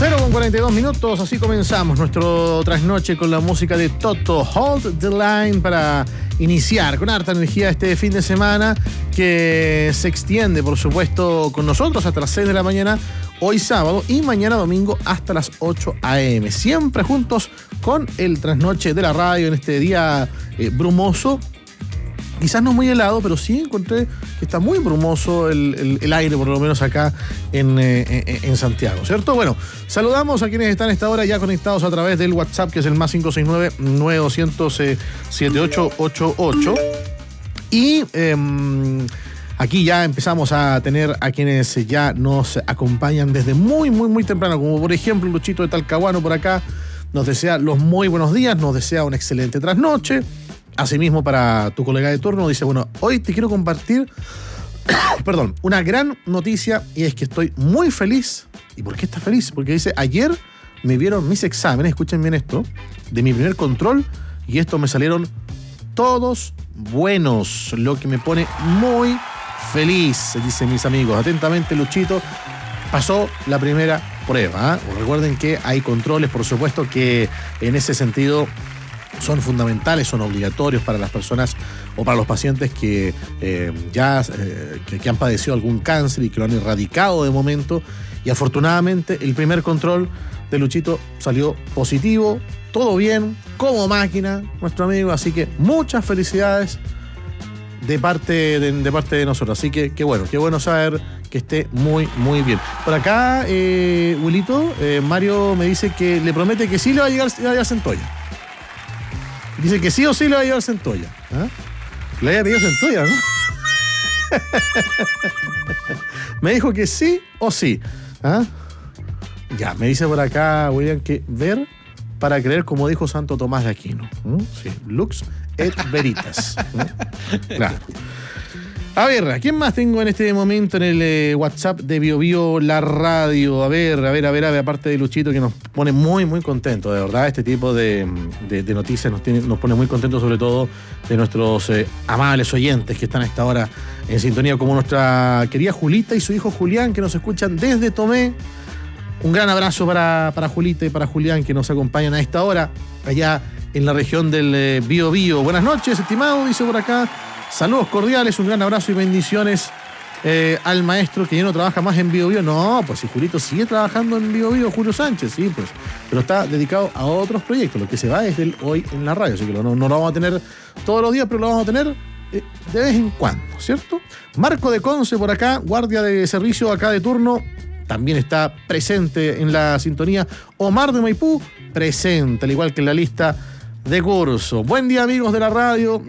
0:42, así comenzamos nuestro trasnoche con la música de Toto, Hold the Line, para iniciar con harta energía este fin de semana que se extiende, por supuesto, con nosotros hasta las 6 de la mañana, hoy sábado, y mañana domingo hasta las 8 a.m. Siempre juntos con el trasnoche de la radio en este día brumoso. Quizás no muy helado, pero sí encontré que está muy brumoso el aire, por lo menos acá en Santiago, ¿cierto? Bueno, saludamos a quienes están a esta hora ya conectados a través del WhatsApp, que es el más 569-9200-7888. Y aquí ya empezamos a tener a quienes ya nos acompañan desde muy temprano, como por ejemplo Luchito de Talcahuano por acá. Nos desea los muy buenos días, nos desea una excelente trasnoche. Asimismo, para tu colega de turno, dice, bueno, hoy te quiero compartir, una gran noticia, y es que estoy muy feliz. ¿Y por qué estás feliz? Porque dice, ayer me vieron mis exámenes, escuchen bien esto, de mi primer control, y estos me salieron todos buenos, lo que me pone muy feliz, dicen mis amigos. Atentamente, Luchito, pasó la primera prueba, ¿eh? Recuerden que hay controles, por supuesto, que en ese sentido son fundamentales, son obligatorios para las personas o para los pacientes que que han padecido algún cáncer y que lo han erradicado de momento. Y afortunadamente el primer control de Luchito salió positivo, todo bien, como máquina, nuestro amigo. Así que muchas felicidades de parte de nosotros. Así que qué bueno saber que esté muy bien. Por acá, Wilito, Mario me dice que le promete que sí le va a llegar a Centolla. Dice que sí o sí le va a llevar centolla. ¿Ah? Le había pedido centolla, ¿no? Me dijo que sí o sí. ¿Ah? Ya, me dice por acá, William, que ver para creer, como dijo Santo Tomás de Aquino. Sí, lux et veritas. Claro. A ver, ¿a quién más tengo en este momento en el WhatsApp de BioBio La Radio? A ver, aparte de Luchito, que nos pone muy contentos, de verdad. Este tipo de noticias nos pone muy contentos, sobre todo de nuestros amables oyentes que están a esta hora en sintonía, como nuestra querida Julita y su hijo Julián, que nos escuchan desde Tomé. Un gran abrazo para Julita y para Julián, que nos acompañan a esta hora, allá en la región del BioBio. Buenas noches, estimado, dice por acá. Saludos cordiales, un gran abrazo y bendiciones al maestro, que ya no trabaja más en BioBio. No, pues si Julito sigue trabajando en BioBio, Julio Sánchez, sí, pues, pero está dedicado a otros proyectos. Lo que se va es del hoy en la radio, así que no lo vamos a tener todos los días, pero lo vamos a tener de vez en cuando, ¿cierto? Marco de Conce por acá, guardia de servicio acá de turno, también está presente en la sintonía. Omar de Maipú, presente, al igual que en la lista de curso. Buen día, amigos de la radio.